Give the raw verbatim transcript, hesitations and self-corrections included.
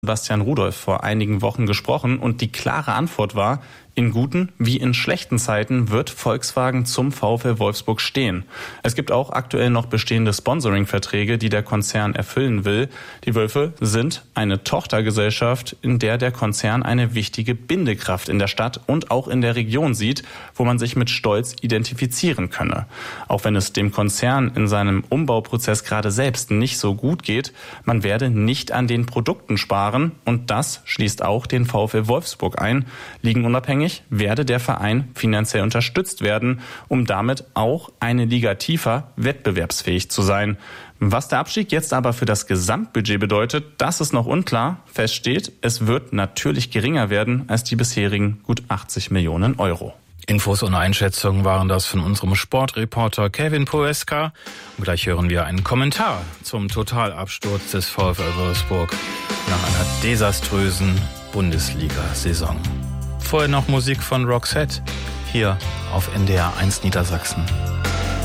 Sebastian Rudolph vor einigen Wochen gesprochen und die klare Antwort war, in guten wie in schlechten Zeiten wird Volkswagen zum VfL Wolfsburg stehen. Es gibt auch aktuell noch bestehende Sponsoring-Verträge, die der Konzern erfüllen will. Die Wölfe sind eine Tochtergesellschaft, in der der Konzern eine wichtige Bindekraft in der Stadt und auch in der Region sieht, wo man sich mit Stolz identifizieren könne. Auch wenn es dem Konzern in seinem Umbauprozess gerade selbst nicht so gut geht, man werde nicht an den Produkten sparen und das schließt auch den VfL Wolfsburg ein. Ligen unabhängig werde der Verein finanziell unterstützt werden, um damit auch eine Liga tiefer wettbewerbsfähig zu sein. Was der Abstieg jetzt aber für das Gesamtbudget bedeutet, das ist noch unklar. Fest steht, es wird natürlich geringer werden als die bisherigen gut achtzig Millionen Euro. Infos und Einschätzungen waren das von unserem Sportreporter Kevin Poeska. Und gleich hören wir einen Kommentar zum Totalabsturz des VfL Wolfsburg nach einer desaströsen Bundesliga-Saison. Vorher noch Musik von Roxette, hier auf N D R eins Niedersachsen.